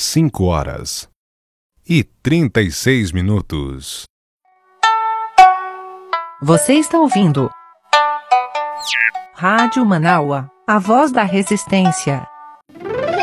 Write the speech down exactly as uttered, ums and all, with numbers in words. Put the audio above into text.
cinco horas e trinta e seis minutos. Você está ouvindo Rádio Manaua, a voz da resistência.